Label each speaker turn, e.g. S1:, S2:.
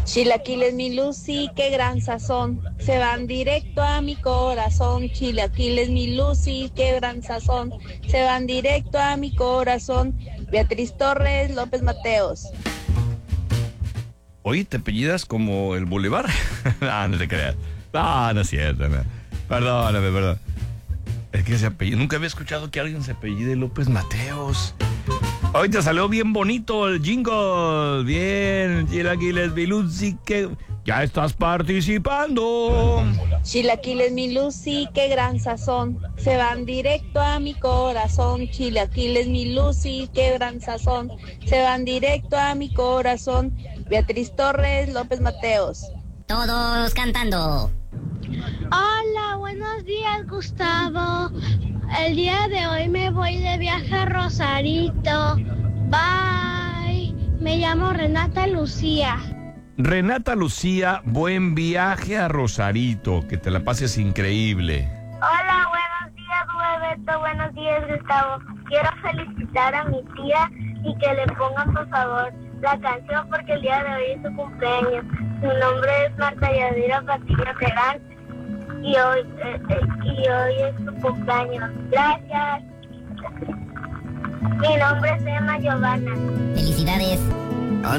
S1: Chilaquiles, mi Lucy, qué gran sazón. Se van directo a mi corazón. Chilaquiles, mi Lucy, qué gran sazón. Se van directo a mi corazón. Beatriz Torres López Mateos.
S2: Oye, ¿te apellidas como el Boulevard? Ah, no te creas. No, no es cierto. No. Perdóname, perdón. Es que ese apellido, nunca había escuchado que alguien se apellide López Mateos. Hoy te salió bien bonito el jingle. Bien, Chilaquiles, mi Lucy, que ya estás participando.
S1: Chilaquiles, mi Lucy, qué gran sazón. Se van directo a mi corazón. Chilaquiles, mi Lucy, qué gran sazón. Se van directo a mi corazón. Beatriz Torres López Mateos.
S3: Todos cantando.
S4: Hola, buenos días, Gustavo. El día de hoy me voy de viaje a Rosarito. Bye. Me llamo Renata Lucía.
S2: Renata Lucía, buen viaje a Rosarito. Que te la pases increíble.
S4: Hola, buenos días, Bebeto. Buenos días, Gustavo. Quiero felicitar a mi tía y que le pongan, por favor, la canción porque el día de hoy es su cumpleaños. Su nombre es Marta Yadira Patiño Terán y hoy es su cumpleaños. Gracias. Mi nombre es Emma Giovanna.
S3: Felicidades.